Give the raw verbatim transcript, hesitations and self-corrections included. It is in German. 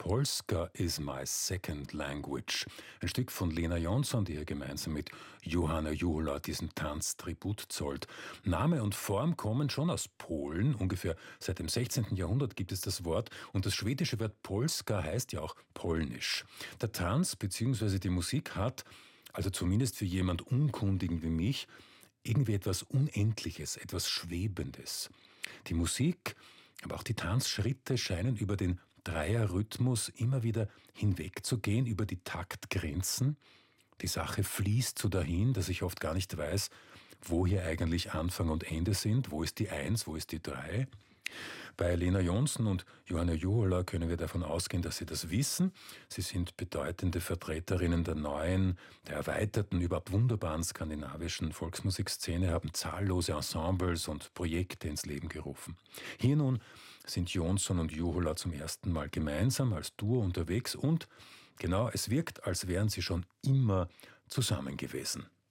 Polska is my second language. Ein Stück von Lena Jonsson, die ihr gemeinsam mit Johanna Juhola diesen Tanz Tribut zollt. Name und Form kommen schon aus Polen. Ungefähr seit dem sechzehnten Jahrhundert gibt es das Wort. Und das schwedische Wort Polska heißt ja auch polnisch. Der Tanz bzw. die Musik hat, also zumindest für jemand Unkundigen wie mich, irgendwie etwas Unendliches, etwas Schwebendes. Die Musik, aber auch die Tanzschritte scheinen über den Dreierrhythmus immer wieder hinwegzugehen, über die Taktgrenzen. Die Sache fließt so dahin, dass ich oft gar nicht weiß, wo hier eigentlich Anfang und Ende sind, wo ist die Eins, wo ist die Drei. Bei Lena Jonsson und Johanna Juhola können wir davon ausgehen, dass sie das wissen. Sie sind bedeutende Vertreterinnen der neuen, der erweiterten, überhaupt wunderbaren skandinavischen Volksmusikszene, haben zahllose Ensembles und Projekte ins Leben gerufen. Hier nun sind Jonsson und Juhola zum ersten Mal gemeinsam als Duo unterwegs und genau, es wirkt, als wären sie schon immer zusammen gewesen.